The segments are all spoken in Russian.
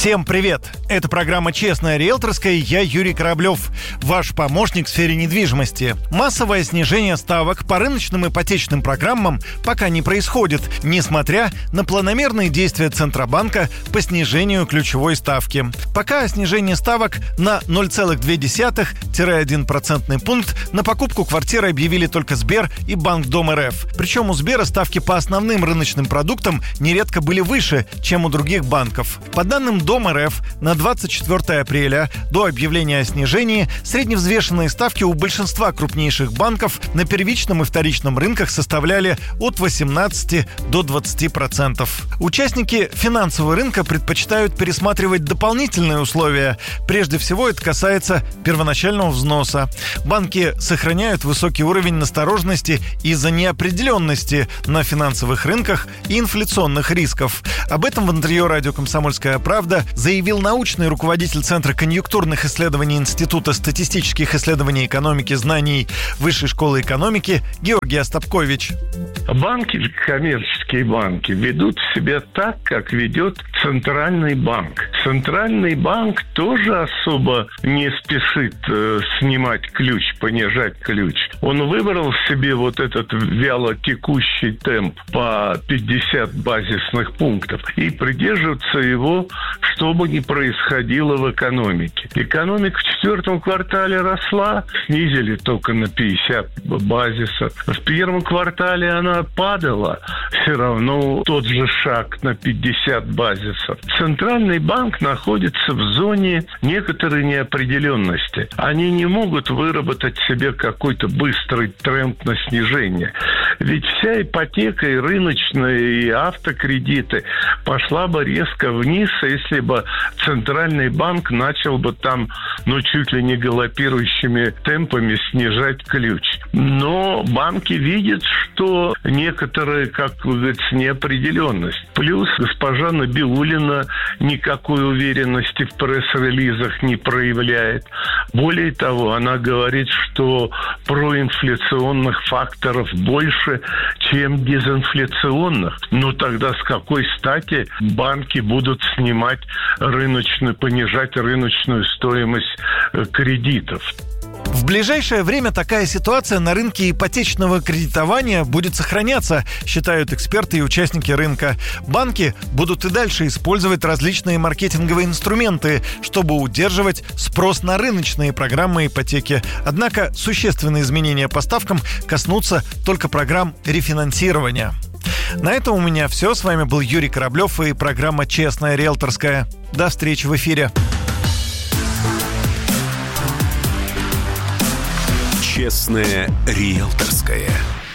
Всем привет! Это программа «Честная риэлторская», и я Юрий Кораблев, ваш помощник в сфере недвижимости. Массовое снижение ставок по рыночным ипотечным программам пока не происходит, несмотря на планомерные действия Центробанка по снижению ключевой ставки. Пока снижение ставок на 0,2-1% пункт на покупку квартиры объявили только Сбер и Банк Дом РФ. Причем у Сбера ставки по основным рыночным продуктам нередко были выше, чем у других банков. По данным Дом РФ, на 24 апреля до объявления о снижении средневзвешенные ставки у большинства крупнейших банков на первичном и вторичном рынках составляли от 18 до 20%. Участники финансового рынка предпочитают пересматривать дополнительные условия. Прежде всего, это касается первоначального взноса. Банки сохраняют высокий уровень настороженности из-за неопределенности на финансовых рынках и инфляционных рисков. Об этом в интервью радио «Комсомольская правда» заявил научный руководитель Центра конъюнктурных исследований Института статистических исследований экономики знаний Высшей школы экономики Георгий Остапкович. Банки, коммерческие банки, ведут себя так, как ведет Центральный банк. Центральный банк тоже особо не спешит снимать ключ, понижать ключ. Он выбрал себе вот этот вяло текущий темп по 50 базисных пунктов и придерживается его, что бы ни происходило в экономике. Экономика в четвертом квартале росла, снизили только на 50 базисов. В первом квартале она падала, все равно тот же шаг на 50 базисов. Центральный банк находится в зоне некоторой неопределенности. Они не могут выработать себе какой-то быстрый тренд на снижение. Ведь вся ипотека и рыночная, и автокредиты пошла бы резко вниз, если бы Центральный банк начал бы там, чуть ли не галопирующими темпами снижать ключ. Но банки видят, что некоторая, как вы говорите, неопределенность. Плюс госпожа Набиуллина никакой уверенности в пресс-релизах не проявляет. Более того, она говорит, что проинфляционных факторов больше, чем дезинфляционных. Тогда с какой стати банки будут понижать рыночную стоимость кредитов? В ближайшее время такая ситуация на рынке ипотечного кредитования будет сохраняться, считают эксперты и участники рынка. Банки будут и дальше использовать различные маркетинговые инструменты, чтобы удерживать спрос на рыночные программы ипотеки. Однако существенные изменения по ставкам коснутся только программ рефинансирования. На этом у меня все. С вами был Юрий Кораблев и программа «Честная риэлторская». До встречи в эфире. Честная риэлторская.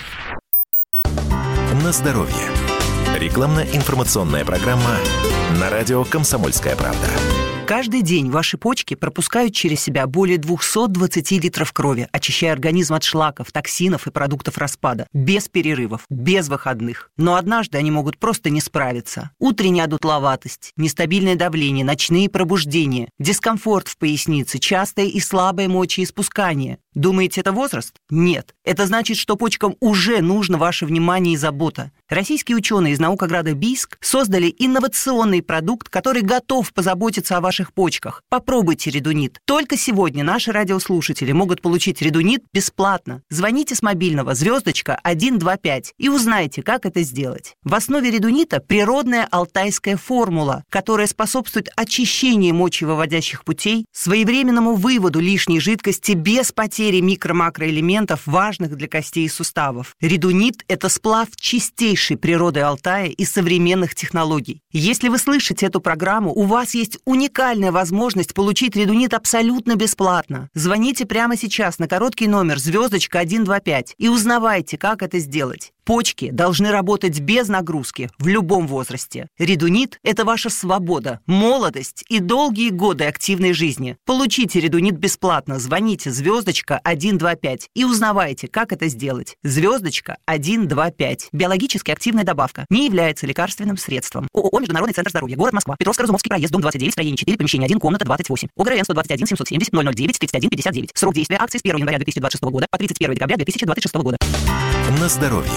На здоровье. Рекламно-информационная программа на радио «Комсомольская правда». Каждый день ваши почки пропускают через себя более 220 литров крови, очищая организм от шлаков, токсинов и продуктов распада. Без перерывов, без выходных. Но однажды они могут просто не справиться. Утренняя одутловатость, нестабильное давление, ночные пробуждения, дискомфорт в пояснице, частое и слабое мочеиспускание. Думаете, это возраст? Нет. Это значит, что почкам уже нужно ваше внимание и забота. Российские ученые из наукограда Бийск создали инновационный продукт, который готов позаботиться о ваших почках. Попробуйте редунит. Только сегодня наши радиослушатели могут получить редунит бесплатно. Звоните с мобильного *125 и узнайте, как это сделать. В основе редунита природная алтайская формула, которая способствует очищению мочевыводящих путей, своевременному выводу лишней жидкости без потери микро-макроэлементов, важных для костей и суставов. Редунит – это сплав чистейшей природы Алтая и современных технологий. Если вы слышите эту программу, у вас есть уникальная возможность получить редунит абсолютно бесплатно. Звоните прямо сейчас на короткий номер *125 и узнавайте, как это сделать. Почки должны работать без нагрузки в любом возрасте. Редунит – это ваша свобода, молодость и долгие годы активной жизни. Получите редунит бесплатно. Звоните *125 и узнавайте, как это сделать. *125. Биологически активная добавка. Не является лекарственным средством. ООО «Международный центр здоровья». Город Москва. Петровско-Разумовский проезд, дом 29, строение 4, помещение 1, комната 28. ОГРН 121 770 009 31 59. Срок действия акции с 1 января 2026 года по 31 декабря 2026 года. На здоровье.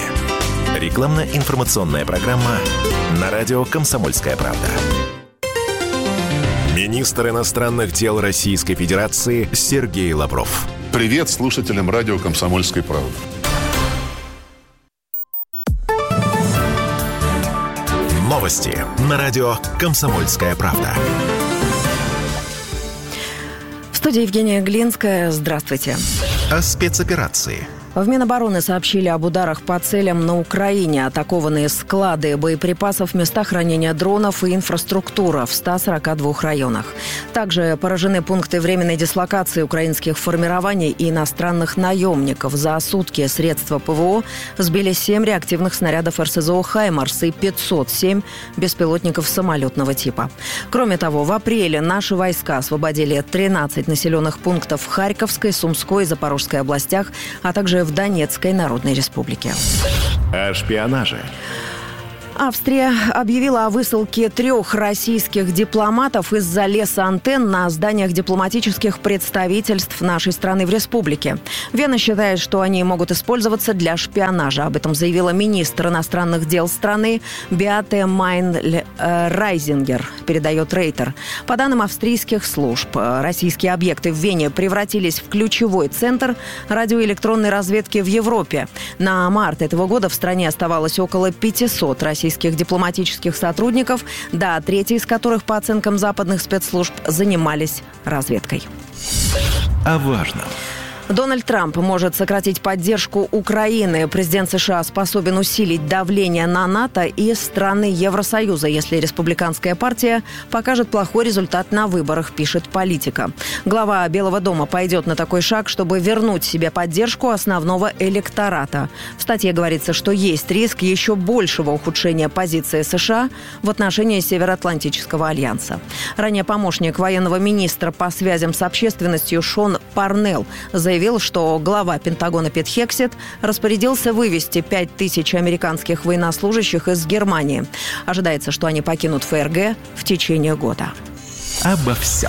Рекламно-информационная программа на радио «Комсомольская правда». Министр иностранных дел Российской Федерации Сергей Лавров. Привет слушателям радио «Комсомольской правды». Новости на радио «Комсомольская правда». В студии Евгения Глинская. Здравствуйте. О спецоперации. В Минобороны сообщили об ударах по целям на Украине. Атакованные склады боеприпасов, места хранения дронов и инфраструктура в 142 районах. Также поражены пункты временной дислокации украинских формирований и иностранных наемников. За сутки средства ПВО сбили 7 реактивных снарядов РСЗО «Хаймарс» и 507 беспилотников самолетного типа. Кроме того, в апреле наши войска освободили 13 населенных пунктов в Харьковской, Сумской и Запорожской областях, а также в Донецкой Народной Республике. О шпионаже. Австрия объявила о высылке 3 российских дипломатов из-за леса антенн на зданиях дипломатических представительств нашей страны в республике. Вена считает, что они могут использоваться для шпионажа. Об этом заявила министр иностранных дел страны Беате Майн-Райзингер, передает Рейтер. По данным австрийских служб, российские объекты в Вене превратились в ключевой центр радиоэлектронной разведки в Европе. На март этого года в стране оставалось около 500 российских дипломатических сотрудников, трети из которых, по оценкам западных спецслужб, занимались разведкой. О важном. Дональд Трамп может сократить поддержку Украины. Президент США способен усилить давление на НАТО и страны Евросоюза, если республиканская партия покажет плохой результат на выборах, пишет Политика. Глава Белого дома пойдет на такой шаг, чтобы вернуть себе поддержку основного электората. В статье говорится, что есть риск еще большего ухудшения позиции США в отношении Североатлантического альянса. Ранее помощник военного министра по связям с общественностью Шон Парнелл заявил, что глава Пентагона Пит Хексет распорядился вывести 5000 американских военнослужащих из Германии. Ожидается, что они покинут ФРГ в течение года. Обо всем.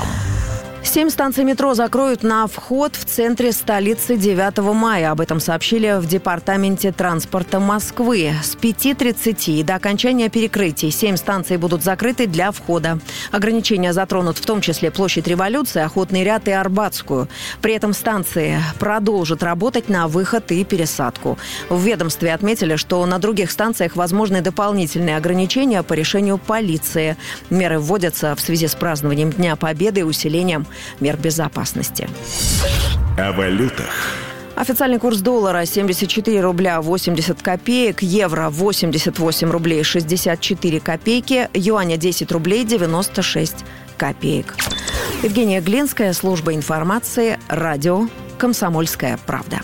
7 станций метро закроют на вход в центре столицы 9 мая. Об этом сообщили в Департаменте транспорта Москвы. С 5:30 до окончания перекрытий 7 станций будут закрыты для входа. Ограничения затронут в том числе Площадь Революции, Охотный ряд и Арбатскую. При этом станции продолжат работать на выход и пересадку. В ведомстве отметили, что на других станциях возможны дополнительные ограничения по решению полиции. Меры вводятся в связи с празднованием Дня Победы и усилением мер безопасности. О валютах. Официальный курс доллара 74 рубля 80 копеек, евро 88 рублей 64 копейки, юаня 10 рублей 96 копеек. Евгения Глинская, служба информации, радио «Комсомольская правда».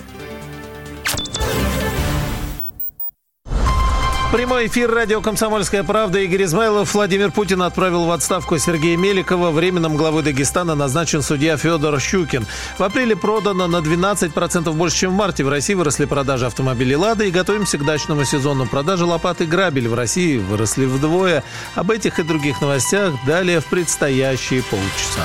Прямой эфир радио «Комсомольская правда». Игорь Измайлов. Владимир Путин отправил в отставку Сергея Меликова. Временным главой Дагестана назначен судья Федор Щукин. В апреле продано на 12% больше, чем в марте. В России выросли продажи автомобилей «Лада». И готовимся к дачному сезону. Продажи лопат и грабель в России выросли вдвое. Об этих и других новостях далее в предстоящие полчаса.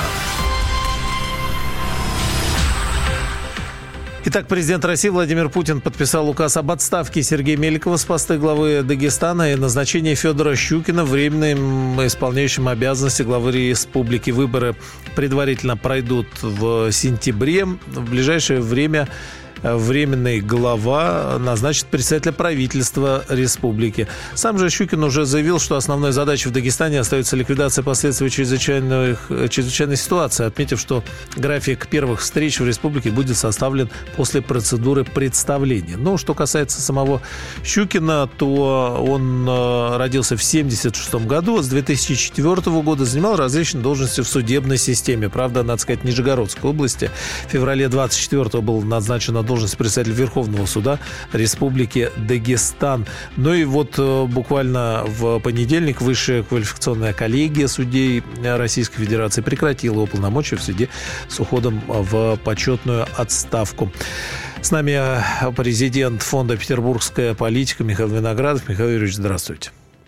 Итак, президент России Владимир Путин подписал указ об отставке Сергея Меликова с поста главы Дагестана и назначении Федора Щукина временным исполняющим обязанности главы республики. Выборы предварительно пройдут в сентябре. В ближайшее время временный глава назначит председателя правительства республики. Сам же Щукин уже заявил, что основной задачей в Дагестане остается ликвидация последствий чрезвычайной ситуации, отметив, что график первых встреч в республике будет составлен после процедуры представления. Но что касается самого Щукина, то он родился в 1976 году, с 2004 года занимал различные должности в судебной системе. Правда, надо сказать, Нижегородской области. В феврале 24-го был назначен на должность председателя Верховного суда Республики Дагестан. Ну и вот буквально в понедельник Высшая квалификационная коллегия судей Российской Федерации прекратила его полномочия в суде с уходом в почетную отставку. С нами президент фонда «Петербургская политика» Михаил Виноградов. Михаил Юрьевич, здравствуйте.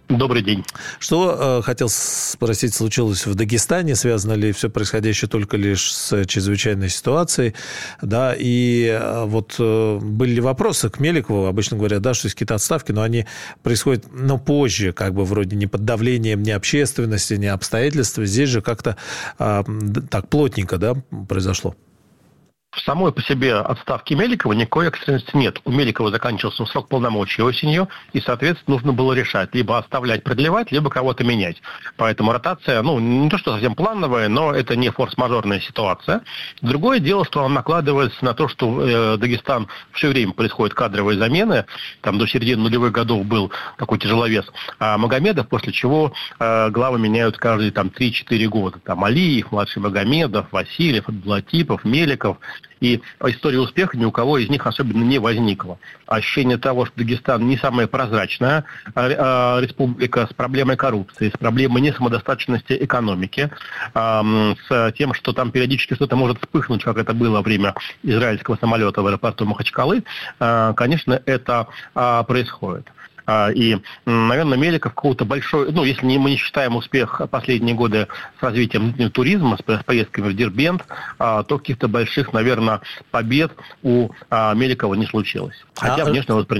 Добрый день. Что, хотел спросить, случилось в Дагестане? Связано ли все происходящее только лишь с чрезвычайной ситуацией? Да, и вот были ли вопросы к Меликову? Обычно говорят, да, что есть какие-то отставки, но они происходят, позже, как бы вроде не под давлением ни общественности, ни обстоятельств. Здесь же как-то так плотненько, да, произошло. В самой по себе отставки Меликова никакой экстренности нет. У Меликова заканчивался срок полномочий осенью, и, соответственно, нужно было решать, либо оставлять, продлевать, либо кого-то менять. Поэтому ротация, не то что совсем плановая, но это не форс-мажорная ситуация. Другое дело, что она накладывается на то, что Дагестан все время происходят кадровые замены. Там до середины нулевых годов был такой тяжеловес Магомедов, после чего главы меняют каждые 3-4 года. Там Алиев, младший Магомедов, Васильев, Абдулатипов, Меликов. И история успеха ни у кого из них особенно не возникла. Ощущение того, что Дагестан не самая прозрачная республика с проблемой коррупции, с проблемой несамодостаточности экономики, с тем, что там периодически что-то может вспыхнуть, как это было во время израильского самолета в аэропорту Махачкалы, конечно, это происходит. И, наверное, Меликов какого-то большой, если мы не считаем успех последние годы с развитием туризма, с поездками в Дербент, то каких-то больших, наверное, побед у Меликова не случилось. Хотя, внешне,